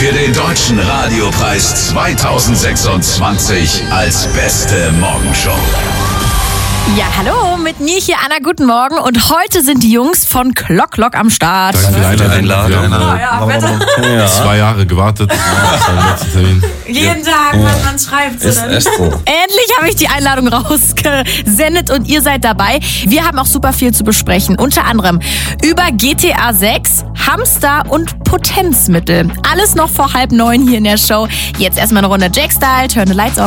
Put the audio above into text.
für den Deutschen Radiopreis 2026 als beste Morgenshow. Ja, hallo, mit mir hier Anna, guten Morgen. Und heute sind die Jungs von Klock am Start. Danke für die Einladung. Ja, bitte. 2 Jahre gewartet. Jeden Tag, man schreibt Ist echt so. Endlich habe ich die Einladung rausgesendet und ihr seid dabei. Wir haben auch super viel zu besprechen. Unter anderem über GTA 6, Hamster und Potenzmittel. Alles noch vor 8:30 hier in der Show. Jetzt erstmal eine Runde Jack-Style, Turn the Lights on.